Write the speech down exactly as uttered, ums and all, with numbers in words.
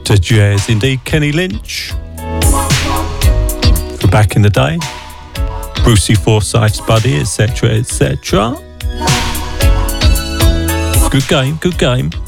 to jazz indeed. Kenny Lynch from back in the day, Brucey Forsyth's buddy, etc, et cetera. Good game, good game.